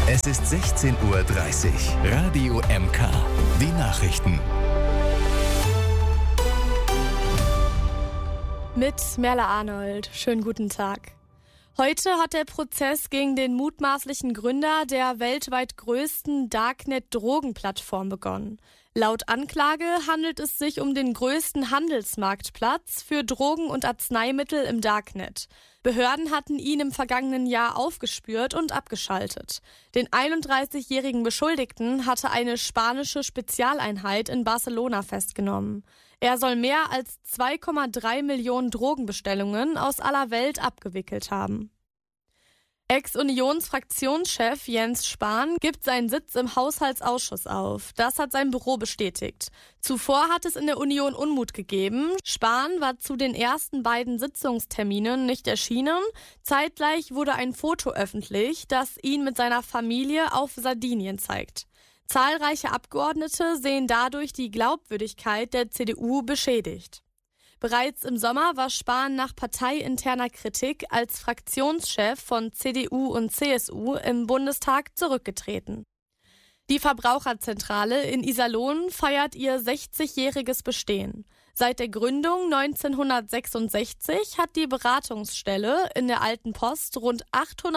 Es ist 16:30 Uhr. Radio MK. Die Nachrichten. Mit Merle Arnold. Schönen guten Tag. Heute hat der Prozess gegen den mutmaßlichen Gründer der weltweit größten Darknet-Drogenplattform begonnen. Laut Anklage handelt es sich um den größten Handelsmarktplatz für Drogen und Arzneimittel im Darknet. Behörden hatten ihn im vergangenen Jahr aufgespürt und abgeschaltet. Den 31-jährigen Beschuldigten hatte eine spanische Spezialeinheit in Barcelona festgenommen. Er soll mehr als 2,3 Millionen Drogenbestellungen aus aller Welt abgewickelt haben. Ex-Unions-Fraktionschef Jens Spahn gibt seinen Sitz im Haushaltsausschuss auf. Das hat sein Büro bestätigt. Zuvor hat es in der Union Unmut gegeben. Spahn war zu den ersten beiden Sitzungsterminen nicht erschienen. Zeitgleich wurde ein Foto öffentlich, das ihn mit seiner Familie auf Sardinien zeigt. Zahlreiche Abgeordnete sehen dadurch die Glaubwürdigkeit der CDU beschädigt. Bereits im Sommer war Spahn nach parteiinterner Kritik als Fraktionschef von CDU und CSU im Bundestag zurückgetreten. Die Verbraucherzentrale in Iserlohn feiert ihr 60-jähriges Bestehen. Seit der Gründung 1966 hat die Beratungsstelle in der Alten Post rund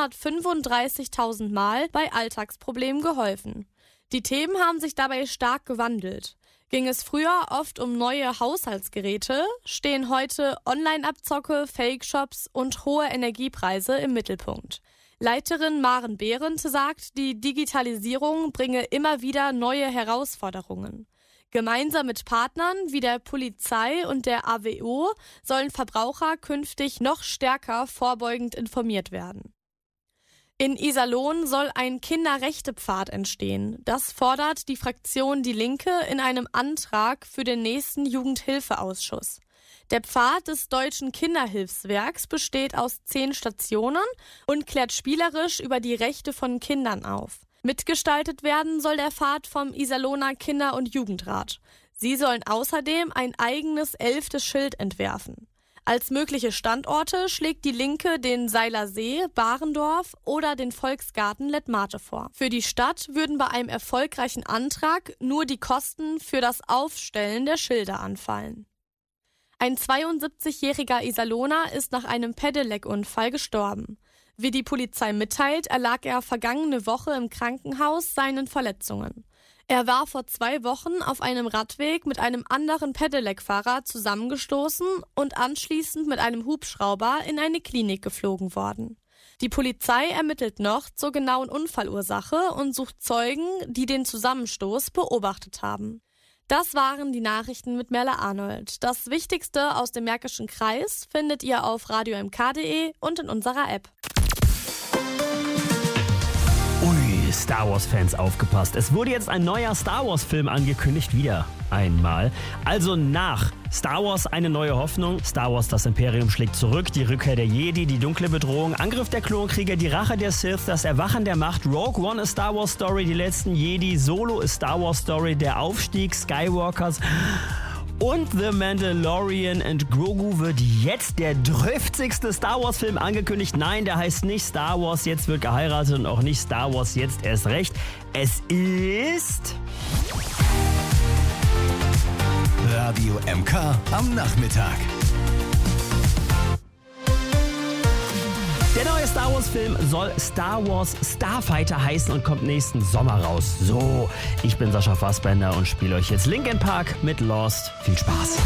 835.000 Mal bei Alltagsproblemen geholfen. Die Themen haben sich dabei stark gewandelt. Ging es früher oft um neue Haushaltsgeräte, stehen heute Online-Abzocke, Fake-Shops und hohe Energiepreise im Mittelpunkt. Leiterin Maren Behrendt sagt, die Digitalisierung bringe immer wieder neue Herausforderungen. Gemeinsam mit Partnern wie der Polizei und der AWO sollen Verbraucher künftig noch stärker vorbeugend informiert werden. In Iserlohn soll ein Kinderrechtepfad entstehen. Das fordert die Fraktion Die Linke in einem Antrag für den nächsten Jugendhilfeausschuss. Der Pfad des Deutschen Kinderhilfswerks besteht aus 10 Stationen und klärt spielerisch über die Rechte von Kindern auf. Mitgestaltet werden soll der Pfad vom Iserlohner Kinder- und Jugendrat. Sie sollen außerdem ein eigenes 11. Schild entwerfen. Als mögliche Standorte schlägt die Linke den Seiler See, Barendorf oder den Volksgarten Lettmate vor. Für die Stadt würden bei einem erfolgreichen Antrag nur die Kosten für das Aufstellen der Schilder anfallen. Ein 72-jähriger Iserlohner ist nach einem Pedelec-Unfall gestorben. Wie die Polizei mitteilt, erlag er vergangene Woche im Krankenhaus seinen Verletzungen. Er war vor 2 Wochen auf einem Radweg mit einem anderen Pedelec-Fahrer zusammengestoßen und anschließend mit einem Hubschrauber in eine Klinik geflogen worden. Die Polizei ermittelt noch zur genauen Unfallursache und sucht Zeugen, die den Zusammenstoß beobachtet haben. Das waren die Nachrichten mit Merle Arnold. Das Wichtigste aus dem Märkischen Kreis findet ihr auf radiomk.de und in unserer App. Star Wars-Fans aufgepasst. Es wurde jetzt ein neuer Star Wars-Film angekündigt, wieder einmal. Also nach Star Wars eine neue Hoffnung, Star Wars das Imperium schlägt zurück, die Rückkehr der Jedi, die dunkle Bedrohung, Angriff der Klonkrieger, die Rache der Sith, das Erwachen der Macht, Rogue One ist Star Wars Story, die letzten Jedi, Solo ist Star Wars Story, der Aufstieg Skywalkers und The Mandalorian and Grogu wird jetzt der 30. Star Wars Film angekündigt. Nein, der heißt nicht Star Wars jetzt wird geheiratet und auch nicht Star Wars jetzt erst recht. Es ist Radio MK am Nachmittag. Der neue Star Wars Film soll Star Wars Starfighter heißen und kommt nächsten Sommer raus. So, ich bin Sascha Fassbender und spiele euch jetzt Linkin Park mit Lost. Viel Spaß.